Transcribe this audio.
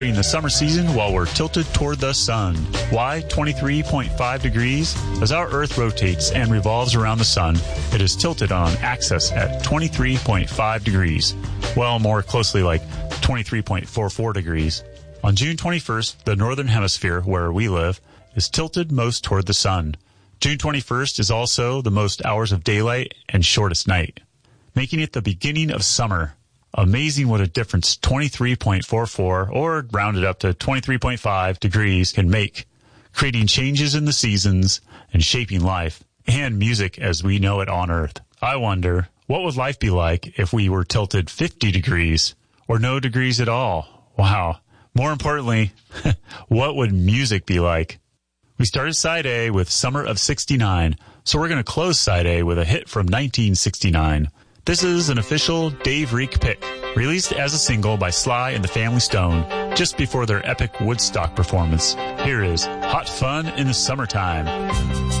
During the summer season while we're tilted toward the sun. Why 23.5 degrees? As our Earth rotates and revolves around the sun, it is tilted on an axis at 23.5 degrees. Well, more closely like 23.44 degrees. On June 21st, the northern hemisphere, where we live, is tilted most toward the sun. June 21st is also the most hours of daylight and shortest night, making it the beginning of summer. Amazing what a difference 23.44 or rounded up to 23.5 degrees can make, creating changes in the seasons and shaping life and music as we know it on Earth. I wonder, what would life be like if we were tilted 50 degrees or no degrees at all? Wow. More importantly, what would music be like? We started Side A with Summer of 69, so we're going to close Side A with a hit from 1969. This is an official Dave Reek pick, released as a single by Sly and the Family Stone just before their epic Woodstock performance. Here is Hot Fun in the Summertime.